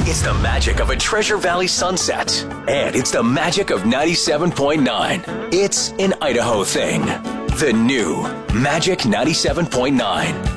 It's the magic of a Treasure Valley sunset. And it's the magic of 97.9. It's an Idaho thing. The new Magic 97.9.